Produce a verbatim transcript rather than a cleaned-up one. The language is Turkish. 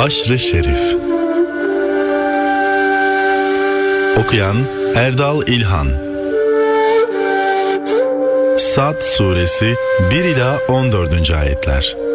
Aşr-ı Şerif. Okuyan Erdal İlhan. Sad suresi bir ila on dördüncü ayetler.